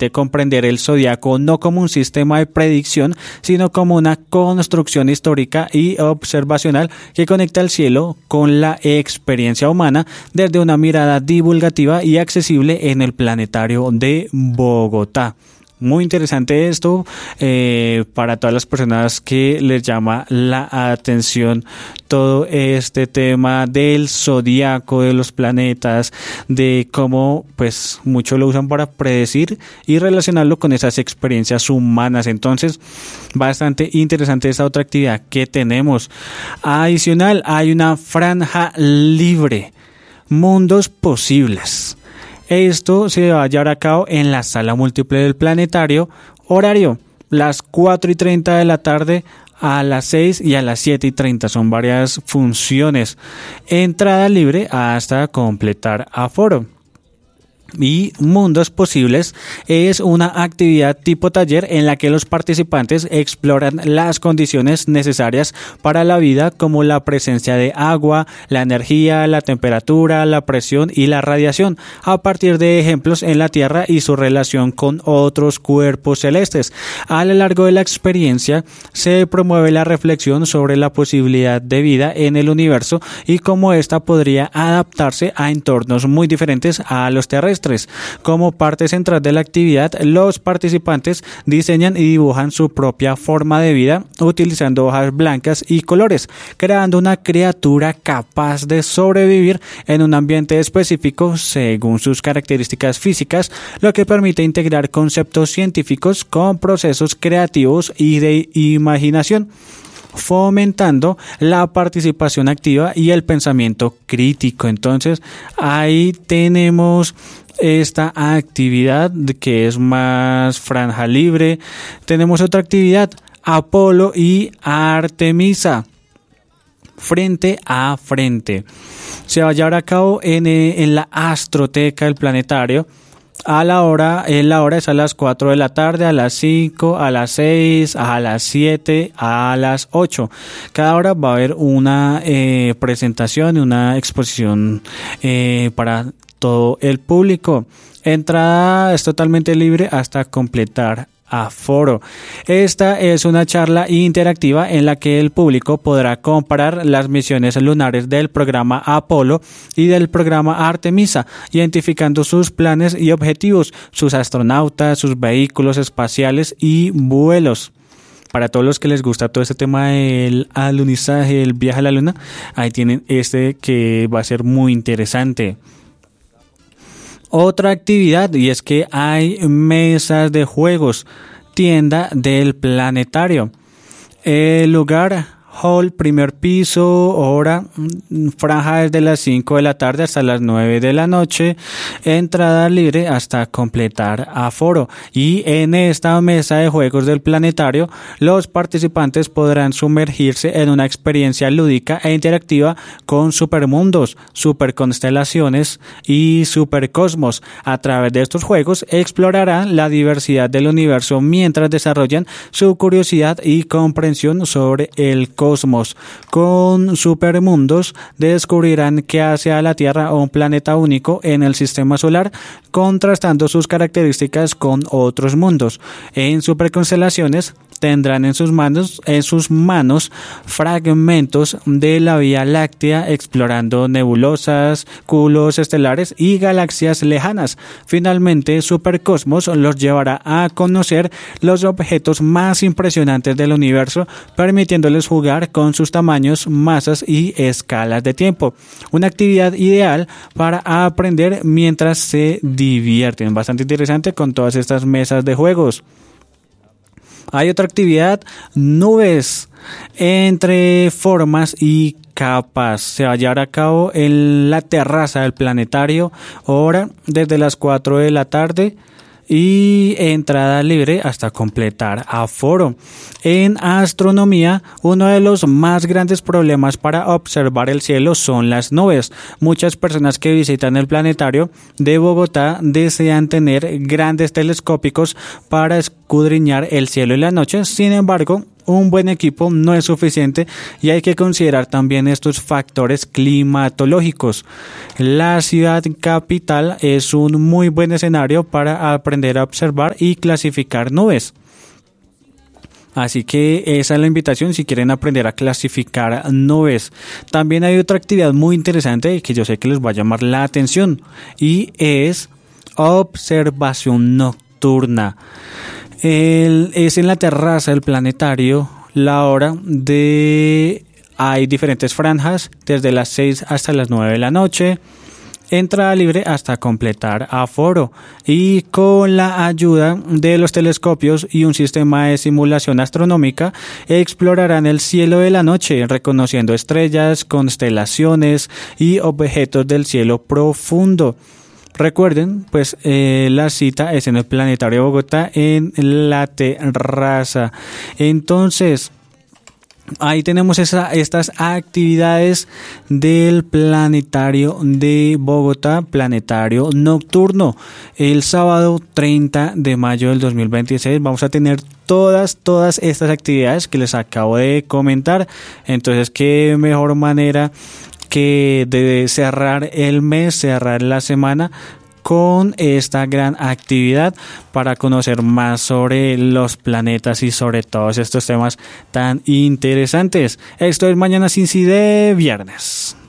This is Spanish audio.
permite comprender el zodiaco no como un sistema de predicción, sino como una construcción histórica y observacional que conecta el cielo con la experiencia humana desde una mirada divulgativa y accesible en el planetario de Bogotá. Muy interesante esto para todas las personas que les llama la atención todo este tema del zodiaco, de los planetas, de cómo pues muchos lo usan para predecir y relacionarlo con esas experiencias humanas. Entonces, bastante interesante esta otra actividad que tenemos. Adicional, hay una franja libre, mundos posibles. Esto se va a llevar a cabo en la sala múltiple del planetario, horario las 4:30 de la tarde a las 6 y a las 7:30. Son varias funciones. Entrada libre hasta completar aforo. Y Mundos Posibles es una actividad tipo taller en la que los participantes exploran las condiciones necesarias para la vida, como la presencia de agua, la energía, la temperatura, la presión y la radiación, a partir de ejemplos en la Tierra y su relación con otros cuerpos celestes. A lo largo de la experiencia se promueve la reflexión sobre la posibilidad de vida en el universo y cómo ésta podría adaptarse a entornos muy diferentes a los terrestres. Como parte central de la actividad, los participantes diseñan y dibujan su propia forma de vida utilizando hojas blancas y colores, creando una criatura capaz de sobrevivir en un ambiente específico según sus características físicas, lo que permite integrar conceptos científicos con procesos creativos y de imaginación, fomentando la participación activa y el pensamiento crítico. Entonces, ahí tenemos esta actividad que es más franja libre. Tenemos otra actividad, Apolo y Artemisa, frente a frente. Se va a llevar a cabo en la Astroteca del planetario. La hora es a las 4 de la tarde, a las 5, a las 6, a las 7, a las 8. Cada hora va a haber una presentación y una exposición para todo el público. Entrada es totalmente libre hasta completar aforo. Esta es una charla interactiva en la que el público podrá comparar las misiones lunares del programa Apolo y del programa Artemisa, identificando sus planes y objetivos, sus astronautas, sus vehículos espaciales y vuelos. Para todos los que les gusta todo este tema del alunizaje, el viaje a la luna, ahí tienen este que va a ser muy interesante. Otra actividad, y es que hay mesas de juegos, tienda del planetario. El lugar, hall, primer piso, hora, franja desde las 5 de la tarde hasta las 9 de la noche, entrada libre hasta completar aforo. Y en esta mesa de juegos del planetario, los participantes podrán sumergirse en una experiencia lúdica e interactiva con supermundos, superconstelaciones y supercosmos. A través de estos juegos explorarán la diversidad del universo mientras desarrollan su curiosidad y comprensión sobre el cosmos. Con supermundos descubrirán qué hace a la Tierra un planeta único en el sistema solar, contrastando sus características con otros mundos. En superconstelaciones tendrán en sus manos fragmentos de la Vía Láctea, explorando nebulosas, cúmulos estelares y galaxias lejanas. Finalmente, Supercosmos los llevará a conocer los objetos más impresionantes del universo, permitiéndoles jugar con sus tamaños, masas y escalas de tiempo. Una actividad ideal para aprender mientras se divierten. Bastante interesante con todas estas mesas de juegos. Hay otra actividad, nubes entre formas y capas. Se va a llevar a cabo en la terraza del planetario, hora desde las 4 de la tarde y entrada libre hasta completar aforo. En astronomía, uno de los más grandes problemas para observar el cielo son las nubes. Muchas personas que visitan el planetario de Bogotá desean tener grandes telescópicos para escudriñar el cielo en la noche. Sin embargo, un buen equipo no es suficiente y hay que considerar también estos factores climatológicos. La ciudad capital es un muy buen escenario para aprender a observar y clasificar nubes. Así que esa es la invitación si quieren aprender a clasificar nubes. También hay otra actividad muy interesante que yo sé que les va a llamar la atención y es observación nocturna. Es en la terraza del planetario la hora hay diferentes franjas desde las 6 hasta las 9 de la noche. Entrada libre hasta completar aforo y con la ayuda de los telescopios y un sistema de simulación astronómica explorarán el cielo de la noche reconociendo estrellas, constelaciones y objetos del cielo profundo. Recuerden, pues la cita es en el Planetario de Bogotá en la terraza. Entonces, ahí tenemos estas actividades del Planetario de Bogotá, Planetario Nocturno. El sábado 30 de mayo del 2026 vamos a tener todas estas actividades que les acabo de comentar. Entonces, qué mejor manera que de cerrar el mes, cerrar la semana con esta gran actividad para conocer más sobre los planetas y sobre todos estos temas tan interesantes. Esto es Mañana Cincy de viernes.